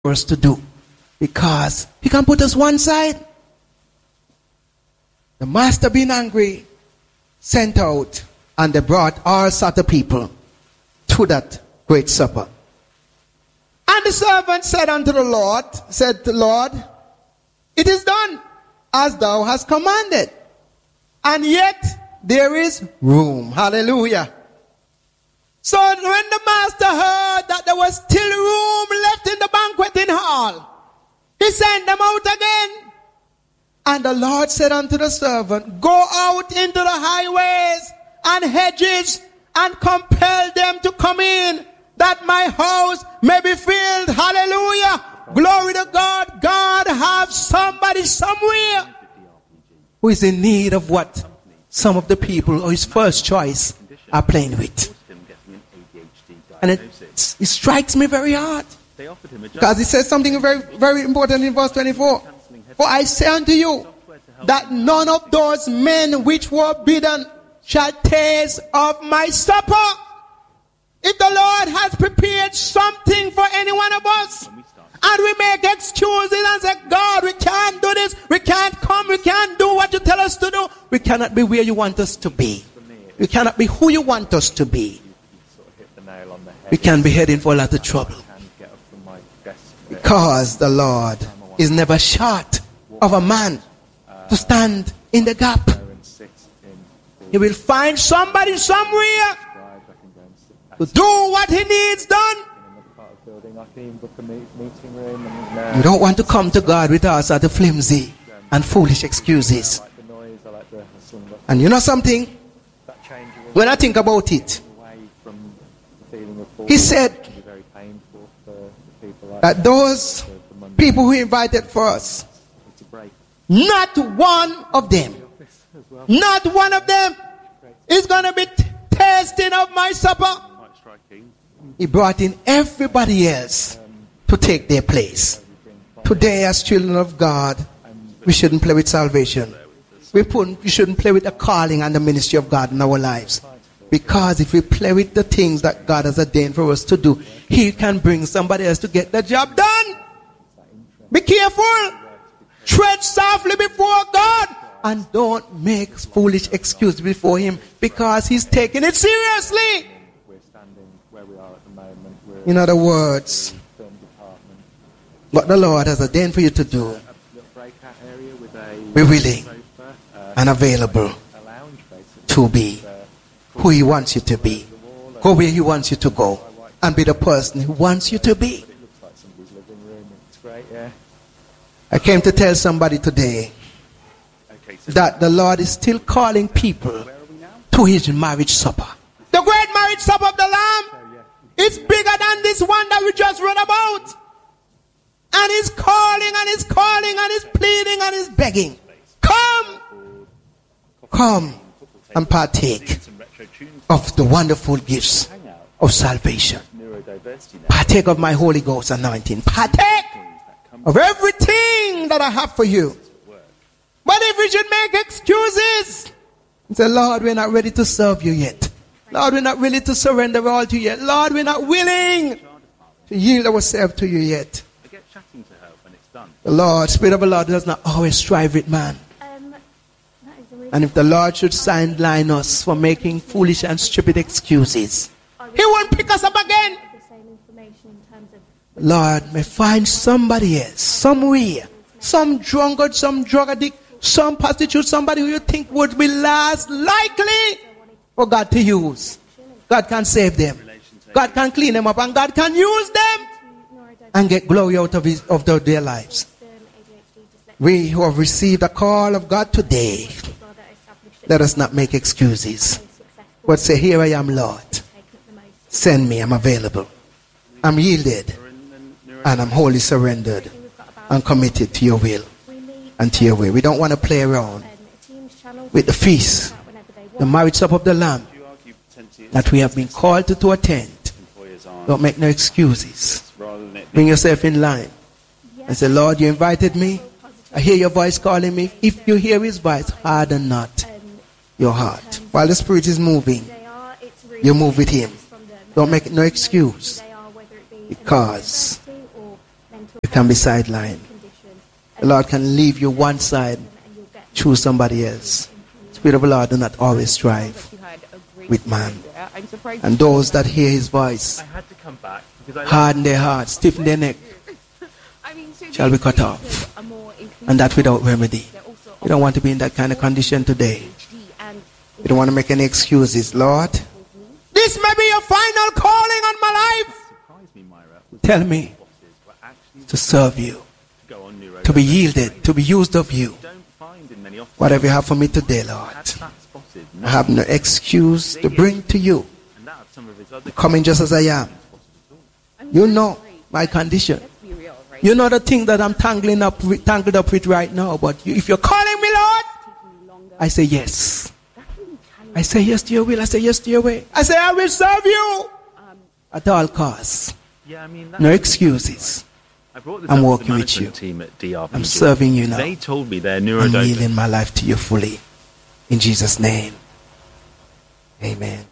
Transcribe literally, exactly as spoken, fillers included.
for us to do, because he can put us one side. The master, being angry, sent out, and they brought all sort of people to that great supper. And the servant said unto the Lord, said to the Lord, it is done as thou hast commanded, and yet there is room. Hallelujah. So when the master heard that there was still room left in the banqueting hall, he sent them out again. And the Lord said unto the servant, go out into the highways and hedges and compel them to come in, that my house may be filled. Hallelujah. Glory to God. God have somebody somewhere who is in need of what some of the people or his first choice are playing with. And it, it strikes me very hard, because he says something very, very important in verse twenty-four. For I say unto you that none of those men which were bidden shall taste of my supper. If the Lord has prepared something for any one of us, and we make excuses and say, God, we can't do this, we can't come, we can't do what you tell us to do, we cannot be where you want us to be. We cannot be who you want us to be. We can be heading for a lot of trouble, because the Lord is never short of a man to stand in the gap. He will find somebody somewhere to do what he needs done. You don't want to come to God with all sorts of flimsy and foolish excuses. And you know something? When I think about it, he said that those people who invited for us, not one of them, not one of them is going to be t- tasting of my supper. He brought in everybody else to take their place. Today, as children of God, we shouldn't play with salvation. We, put, we shouldn't play with the calling and the ministry of God in our lives. Because if we play with the things that God has ordained for us to do, he can bring somebody else to get the job done. Be careful. Tread softly before God. And don't make foolish excuses before him, because he's taking it seriously. In other words, what the Lord has ordained for you to do, be willing and available to be who he wants you to be. Go where he wants you to go, and be the person he wants you to be. I came to tell somebody today that the Lord is still calling people to his marriage supper. The great marriage supper of the Lamb is bigger than this one that we just read about. And he's calling and he's calling and he's pleading and he's begging. Come! Come and partake of the wonderful gifts of salvation. Partake of my Holy Ghost anointing. Partake of everything that I have for you. But if we should make excuses and say, Lord, we're not ready to serve you yet. Lord, we're not ready to surrender all to you yet. Lord, we're not willing to yield ourselves to you yet. The Lord, Spirit of the Lord, does not always strive with man. And if the Lord should sideline us for making foolish and stupid excuses, he won't pick us up again. Lord, may find somebody else, somewhere, some drunkard, some drug addict, some prostitute, somebody who you think would be last likely for God to use. God can save them. God can clean them up, and God can use them and get glory out of, his, of their lives. We who have received a call of God today, let us not make excuses, but say, here I am, Lord. Send me, I'm available. I'm yielded, and I'm wholly surrendered and committed to your will and to your way. We don't want to play around with the feast, the marriage supper of the Lamb that we have been called to, to attend. Don't make no excuses. Bring yourself in line and say, Lord, you invited me. I hear your voice calling me. If you hear his voice, harden not your heart. While the Spirit is moving, you move with him. Don't make no excuse, because You can be sidelined. The Lord can leave you one side, choose somebody else. Spirit of the Lord do not always strive with man. And those that hear his voice, harden their hearts, stiffen their neck, shall be cut off. And that without remedy. You don't want to be in that kind of condition today. You don't want to make any excuses. Lord, this may be your final calling on my life. Tell me to serve you, to be yielded, to be used of you. Whatever you have for me today, Lord, I have no excuse to bring to you. Coming just as I am. You know my condition. You know the thing that I'm tangling up with, tangled up with right now. But you, if you're calling me, Lord, I say yes. I say yes to your will. I say yes to your way. I say I will serve you at all costs. No excuses. I'm walking with you. I'm serving you now. They told me they're I'm neurodoping. yielding my life to you fully. In Jesus' name. Amen.